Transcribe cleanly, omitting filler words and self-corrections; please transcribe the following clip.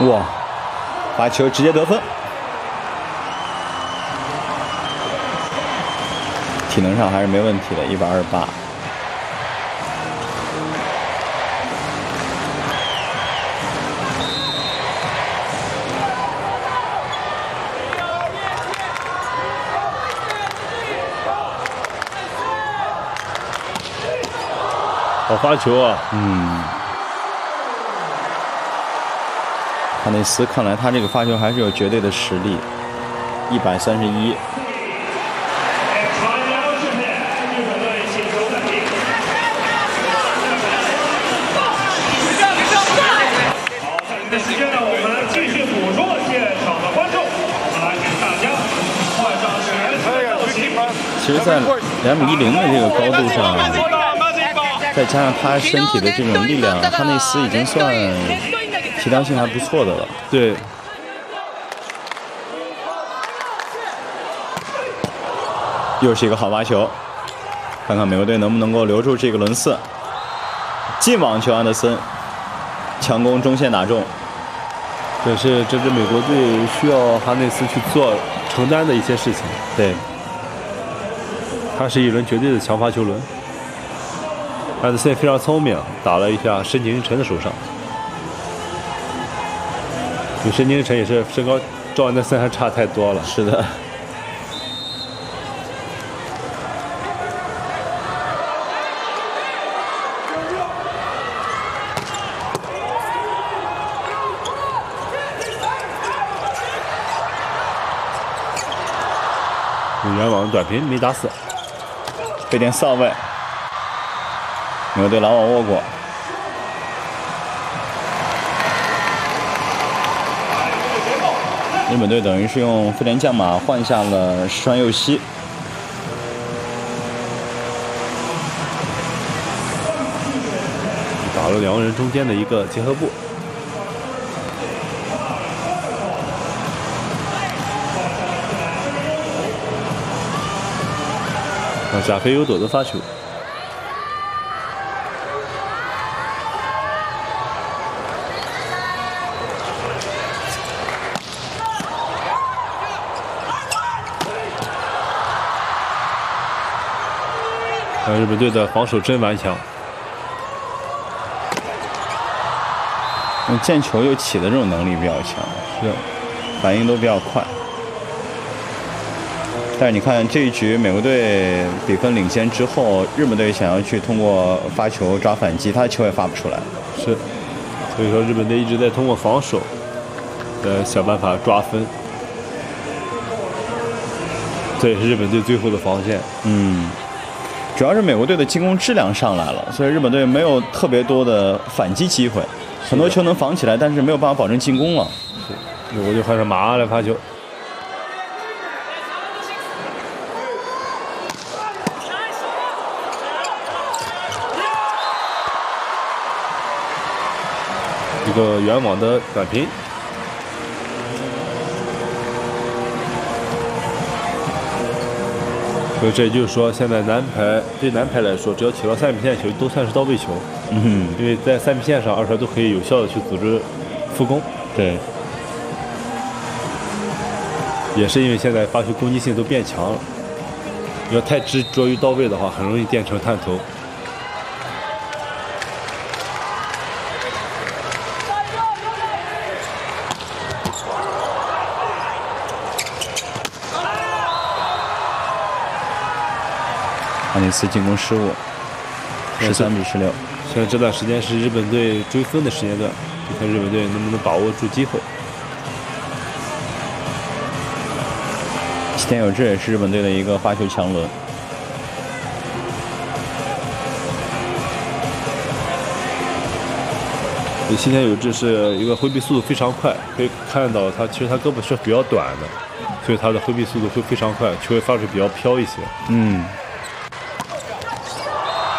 哇，发球直接得分。体能上还是没问题的，128。 好发球啊！ 哈内斯看来他这个发球还是有绝对的实力，131。 时间呢，我们继续捕捉现场的观众，来给大家换上全新的造型。 其实，在2.10米的这个高度上，再加上他身体的这种力量，哈内斯已经算体量性还不错的了。 对， 又是一个好发球，看看美国队能不能够留住这个轮次。进网球，安德森强攻中线打中。 这是这支美国队需要哈内斯去做承担的一些事情。 对， 他是一轮绝对的强发球轮。安德森非常聪明，打了一下申京晨的手上。因为申京晨也是身高照安德森还差太多了。 是的。 远网短平没打死， 被点扫位，美国队拦网握过。日本队等于是用飞田将马换下了石川佑希。 打了两个人中间的一个结合部。贾菲有朵的发球，日本队的防守真顽强， 见球又起的这种能力比较强，是反应都比较快。但是你看这一局，美国队比分领先之后，日本队想要去通过发球抓反击，他的球也发不出来。 是，所以说日本队一直在通过防守，想办法抓分。这也是日本队最后的防线。 主要是美国队的进攻质量上来了，所以日本队没有特别多的反击机会，很多球能防起来，但是没有办法保证进攻了。 美国队换上马阿来发球。一个远网的短平，所以这也就是说，现在对男排来说，只要起到3米线球都算是到位球。因为在3米线上，二传都可以有效的去组织复攻。 对， 也是因为现在发球攻击性都变强了，你要太执着于到位的话，很容易变成探头。 哈内斯进攻失误，13比16。 现在这段时间是日本队追分的时间段，就看日本队能不能把握住机会。 吉田有志也是日本队的一个发球强轮。